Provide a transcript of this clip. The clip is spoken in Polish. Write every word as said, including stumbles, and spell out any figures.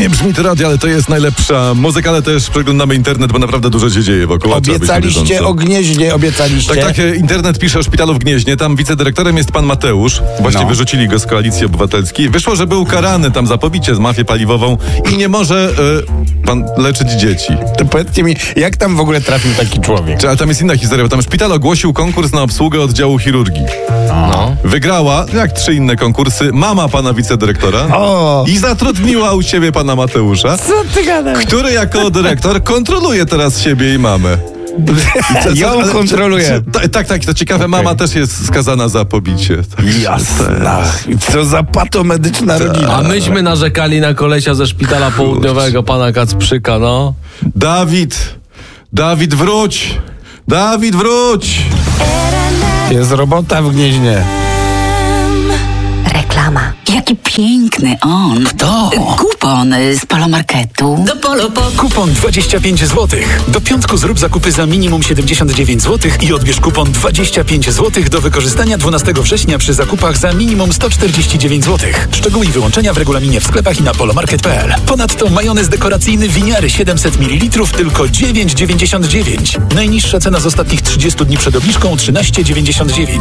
Nie brzmi to radio, ale to jest najlepsza muzyka, ale też przeglądamy internet, bo naprawdę dużo się dzieje wokół. Obiecaliście o Gnieźnie, obiecaliście. Tak, tak, internet pisze o szpitalu w Gnieźnie, tam wicedyrektorem jest pan Mateusz, właśnie no. wyrzucili go z Koalicji Obywatelskiej. Wyszło, że był karany tam za pobicie z mafią paliwową i nie może y, pan leczyć dzieci. To powiedzcie mi, jak tam w ogóle trafił taki człowiek? Ale tam jest inna historia, bo tam szpital ogłosił konkurs na obsługę oddziału chirurgii. No. Wygrała, jak trzy inne konkursy, mama pana wicedyrektora o. i zatrudniła u siebie pana Mateusza, co ty gadasz? Który jako dyrektor kontroluje teraz siebie i mamę. Co, Ją ale, kontroluje. Tak, tak, tak, to ciekawe, okay. Mama też jest skazana za pobicie. Tak, jasna. Co za patomedyczna rodzina. A myśmy narzekali na kolesia ze szpitala południowego, pana Kacprzyka, no. Dawid, Dawid wróć, Dawid wróć. Jest robota w Gnieźnie. Reklama. Jaki piękny on. Kto? Kupon z Polomarketu. Do Polo po... Kupon dwadzieścia pięć złotych. Do piątku zrób zakupy za minimum siedemdziesiąt dziewięć złotych i odbierz kupon dwadzieścia pięć złotych do wykorzystania dwunastego września przy zakupach za minimum sto czterdzieści dziewięć złotych. Szczegóły i wyłączenia w regulaminie w sklepach i na polomarket kropka p l. Ponadto majonez dekoracyjny Winiary siedemset mililitrów tylko dziewięć dziewięćdziesiąt dziewięć. Najniższa cena z ostatnich trzydziestu dni przed obniżką trzynaście dziewięćdziesiąt dziewięć.